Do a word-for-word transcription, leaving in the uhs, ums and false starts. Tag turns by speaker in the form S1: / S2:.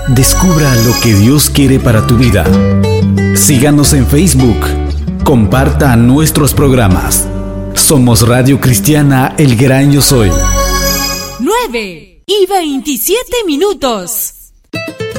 S1: Descubra lo que Dios quiere para tu vida. Síganos en Facebook. Comparta nuestros programas. Somos Radio Cristiana El Gran Yo Soy.
S2: nueve y veintisiete minutos.